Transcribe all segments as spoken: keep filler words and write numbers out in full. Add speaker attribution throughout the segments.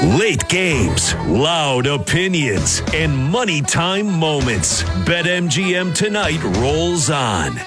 Speaker 1: Late games, loud opinions, and money time moments. BetMGM tonight rolls on.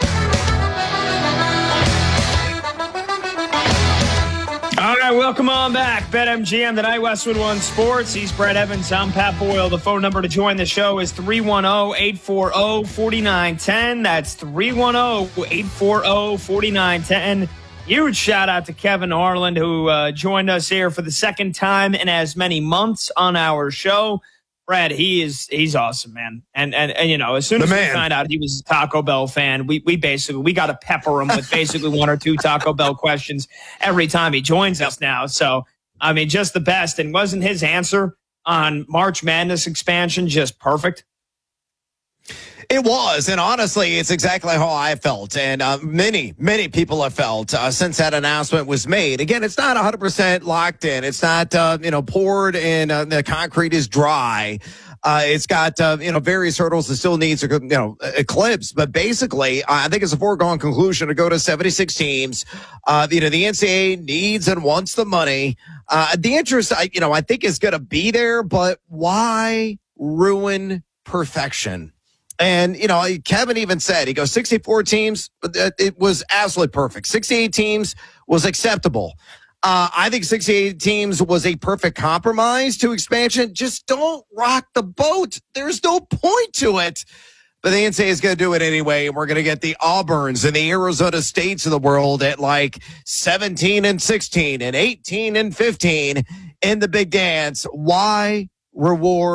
Speaker 2: All right, welcome on back. BetMGM tonight, Westwood One Sports. He's Brett Evans. I'm Pat Boyle. The phone number to join the show is three one zero, eight four zero, four nine one zero. That's three one zero, eight four zero, four nine one zero. Huge shout out to Kevin Harland, who uh, joined us here for the second time in as many months on our show. Brad, he is he's awesome, man. And and, and you know, as soon
Speaker 3: The
Speaker 2: as
Speaker 3: man.
Speaker 2: we found out he was a Taco Bell fan, we we basically we got to pepper him with basically one or two Taco Bell questions every time he joins us now. So I mean, just the best. And wasn't his answer on March Madness expansion just perfect?
Speaker 3: It was, and honestly, it's exactly how I felt, and uh, many, many people have felt uh, since that announcement was made. Again, it's not one hundred percent locked in. It's not, uh, you know, poured and uh, the concrete is dry. Uh, it's got, uh, you know, various hurdles that still needs to, you know, eclipse. But basically, I think it's a foregone conclusion to go to seventy-six teams. Uh, you know, the N C double A needs and wants the money. Uh, the interest, I, you know, I think is going to be there, but why ruin perfection? And, you know, Kevin even said, he goes, sixty-four teams, it was absolutely perfect. sixty-eight teams was acceptable. Uh, I think sixty-eight teams was a perfect compromise to expansion. Just don't rock the boat. There's no point to it. But the N C double A is going to do it anyway, and we're going to get the Auburns and the Arizona States of the world at like seventeen and sixteen and eighteen and fifteen in the big dance. Why reward